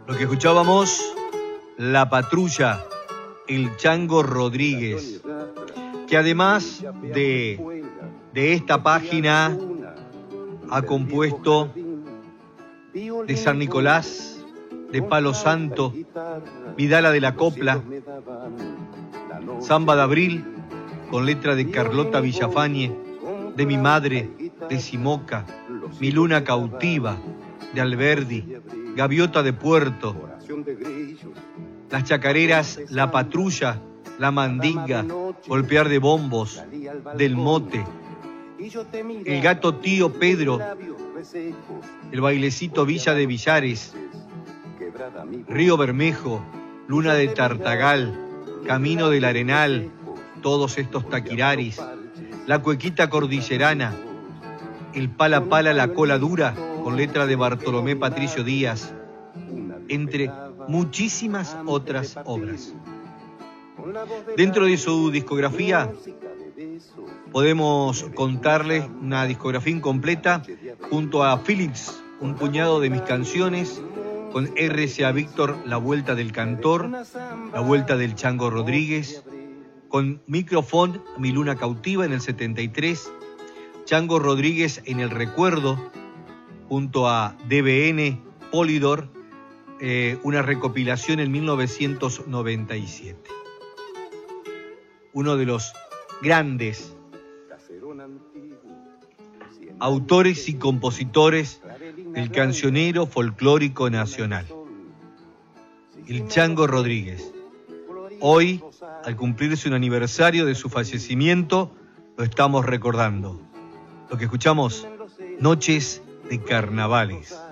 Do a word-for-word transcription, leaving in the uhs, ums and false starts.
Lo que escuchábamos, La Patrulla, el Chango Rodríguez, que además de, de esta página ha compuesto de San Nicolás, de Palo Santo, Vidala de la Copla, Samba de Abril, con letra de Carlota Villafañe, de Mi Madre, de Simoca, Mi Luna Cautiva, de Alberdi, Gaviota de Puerto, las chacareras La Patrulla, La Mandinga, Golpear de Bombos, Del Mote, El Gato Tío Pedro, El Bailecito Villa de Villares, Río Bermejo, Luna de Tartagal, Camino del Arenal, todos estos taquiraris, La Cuequita Cordillerana, El Pala Pala La Cola Dura, con letra de Bartolomé Patricio Díaz, entre muchísimas otras obras. Dentro de su discografía podemos contarles una discografía incompleta junto a Philips, Un puñado de mis canciones, con R C A Víctor, La Vuelta del Cantor, La Vuelta del Chango Rodríguez, con Microfón, Mi Luna Cautiva en el setenta y tres, Chango Rodríguez en el Recuerdo, junto a D B N, Polydor, eh, una recopilación en mil novecientos noventa y siete. Uno de los grandes autores y compositores del cancionero folclórico nacional, el Chango Rodríguez. Hoy, al cumplirse un aniversario de su fallecimiento, lo estamos recordando. Lo que escuchamos, Noches de Carnavales.